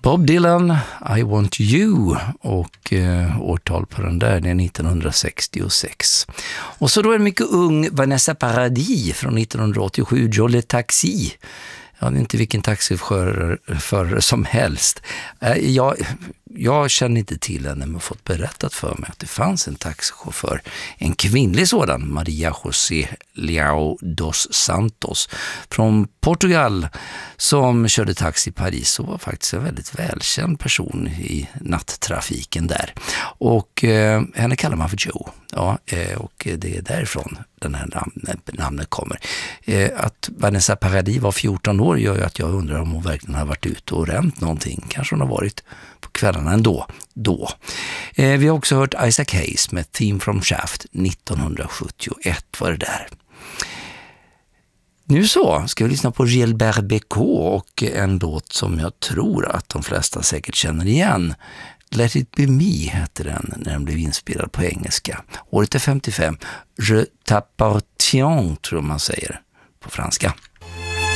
Bob Dylan, I Want You, och årtal på den där, det är 1966. Och så då en mycket ung Vanessa Paradis från 1987, Jolly Taxi. Ja, det är inte vilken taxiförare som helst. Jag känner inte till henne, men fått berättat för mig att det fanns en taxichaufför, en kvinnlig sådan, Maria José Leao dos Santos från Portugal, som körde taxi i Paris och var faktiskt en väldigt välkänd person i natttrafiken där. Och henne kallar man för Joe. Ja, och det är därifrån den här namnet kommer. Att Vanessa Paradis var 14 år gör ju att jag undrar om hon verkligen har varit ute och ränt någonting. Kanske hon har varit på kvällarna ändå. Vi har också hört Isaac Hayes med Theme from Shaft 1971 var det där. Nu så ska vi lyssna på Gilbert Bécaud och en låt som jag tror att de flesta säkert känner igen. Let It Be Me heter den när den blev inspelad på engelska. Året är 55. Je t'appartiens tror man säger på franska.